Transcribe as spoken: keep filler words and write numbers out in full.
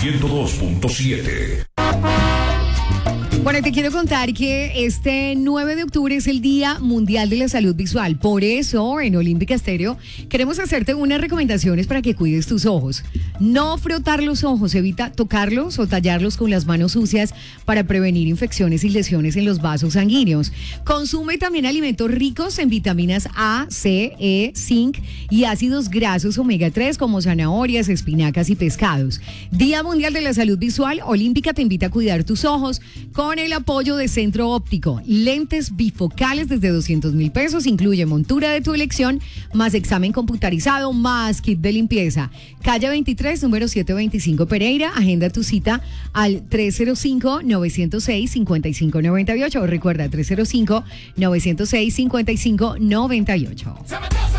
ciento dos punto siete. Bueno, te quiero contar que este nueve de octubre es el Día Mundial de la Salud Visual. Por eso, en Olímpica Stereo, queremos hacerte unas recomendaciones para que cuides tus ojos. No frotar los ojos, evita tocarlos o tallarlos con las manos sucias para prevenir infecciones y lesiones en los vasos sanguíneos. Consume también alimentos ricos en vitaminas A, C, E, zinc y ácidos grasos omega tres como zanahorias, espinacas y pescados. Día Mundial de la Salud Visual, Olímpica te invita a cuidar tus ojos con el apoyo de Centro Óptico. Lentes bifocales desde doscientos mil pesos, incluye montura de tu elección, más examen computarizado, más kit de limpieza. Calle veintitrés, número setecientos veinticinco Pereira. Agenda tu cita al tres cero cinco, nueve cero seis, cinco cinco nueve ocho. Recuerda, tres cero cinco, nueve cero seis, cinco cinco nueve ocho.